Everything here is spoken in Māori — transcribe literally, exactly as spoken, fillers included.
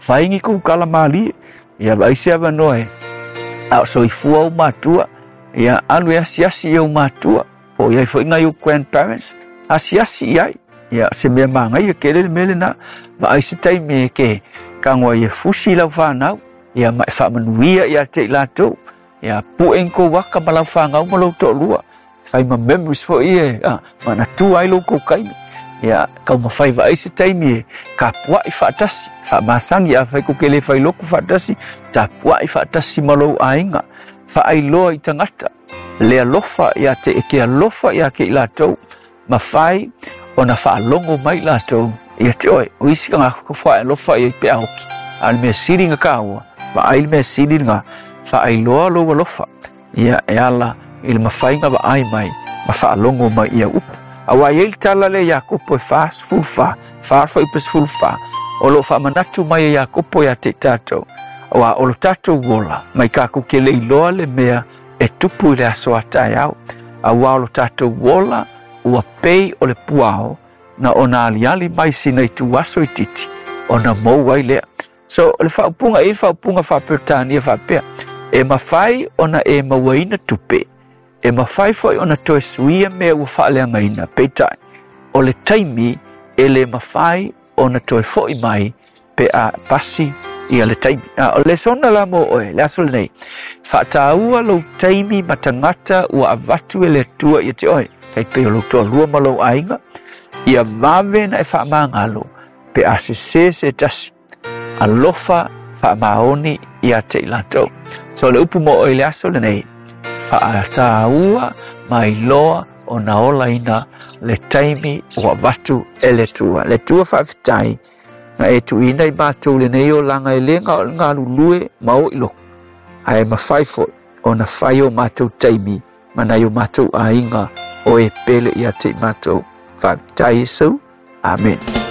faingi ku kalamali ia vaisi ava noe au so ifua o matua ia alu ia siasi eu matua po ia foi ngai grandparents asiasi ia ia se me manga ia kele mele na vaisi tai me ke kangwa ia fusi la fanau ia mai fa manuia ia te lato ia pu enko waka malau fangau malau to lua fai ma memories for ia ah mana tu ai lo ko kai ia kau ma fai vaisi tai me ka pua i fatasi fa masang ia fai ko kele fai lo ku fatasi ta pua i fatasi malau ainga fa ai lo i tangata le alofa ia te ke alofa ia ke lato ma fai ona fa longo mai lato ia te oi wisi nga ko fa alofa ia pe auki al me siringa kawa ba ai me siringa fa ai lo lo alofa ia ela il ma fai nga ba ai mai ma fa longo mai ia up awa il tala le Jakopo fast full fa far fa ipes full fa o lo fa manatu mai Jakopo ya te tato awa o lo tato wola mai ka ku ke le lo le mea e tupu le aso atai au awa o lo tato wola ua pei o le puao na ona aliali mai sina i tu aso i titi ona mou ai lea so le fa upunga il fa upunga fa pertania fa pea e mafai ona e mawaina tupe e mawhai foi ona toe suia mea ua whaalea ina peitai. O le taimi e le mawhai ona toe foi mai pe a pasi ia le taimi. Ah, o le sona la mo oe, le aso le nei. Whaataua lo taimi matangata ua avatu e le tua ia te oe. Kai pe o lo toa lua malo ainga. Ia vave na e whaamangalo pe a se se se tasi. Alofa whaamaoni ia te ilatou. So le upu mo oe le aso le nei. Whaataua mai loa o na ola ina le taimi ua vatu e le tua. Le tua whaafitai na e tu ina i mātou le nei o langa e le ngā, ngā lulue mao ilo. Ai mawhaifo o na whai o mātou taimi mana i o mātou a inga o e pele i a te mātou. Whaafitai Yesu. Amen.